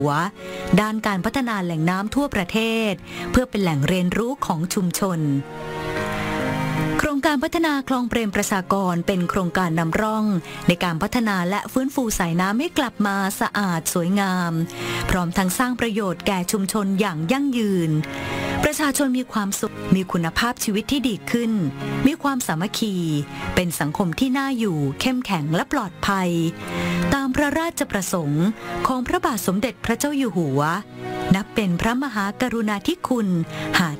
ด้านการพัฒนาแหล่งน้ำทั่วประเทศเพื่อเป็นแหล่งเรียนรู้ของชุมชนโครงการพัฒนาคลองเปรมประชากรเป็นโครงการนำร่องในการพัฒนาและฟื้นฟูสายน้ำให้กลับมาสะอาดสวยงามพร้อมทั้งสร้างประโยชน์แก่ชุมชนอย่างยั่งยืนประชาชนมีความสุขมีคุณภาพชีวิตที่ดีขึ้นมีความสามัคคีเป็นสังคมที่น่าอยู่เข้มแข็งและปลอดภัยตามพระราชประสงค์ของพระบาทสมเด็จพระเจ้าอยู่หัวนับเป็นพระมหากรุณาธิคุณหา